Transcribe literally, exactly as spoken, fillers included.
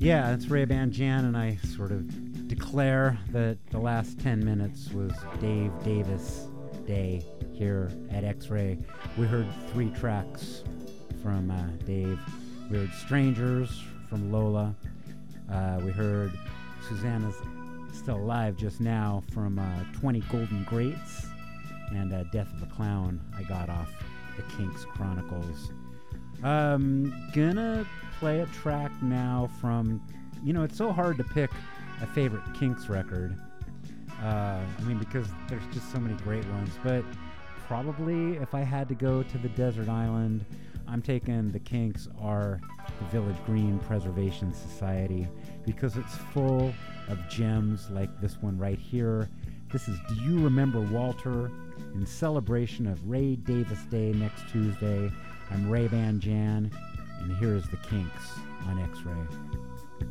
Yeah, it's Ray-Ban Jan, and I sort of declare that the last ten minutes was Dave Davis Day here at X-Ray. We heard three tracks from uh, Dave. We heard Strangers from Lola. Uh, we heard Susanna's Still Alive just now from uh, twenty Golden Greats, and uh, Death of a Clown I got off the Kinks Chronicles. Um, gonna play a track now from, you know, it's so hard to pick a favorite Kinks record. Uh, I mean, because there's just so many great ones, but probably if I had to go to the desert island, I'm taking the Kinks are the Village Green Preservation Society, because it's full of gems like this one right here. This is Do You Remember Walter? In celebration of Ray Davis Day next Tuesday. I'm Ray-Ban Jan, and here is the Kinks on X-Ray.